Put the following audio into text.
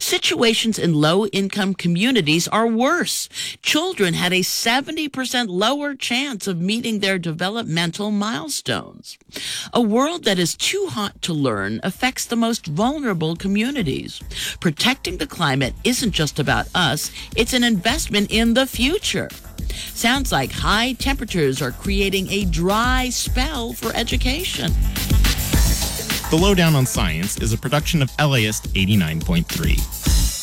situations in low-income communities are worse. Children had a 70% lower chance of meeting their developmental milestones. A world that is too hot to learn affects the most vulnerable communities. Protecting the climate isn't just about us, it's an investment in the future. Sounds like high temperatures are creating a dry spell for education. The Lowdown on Science is a production of LAist 89.3.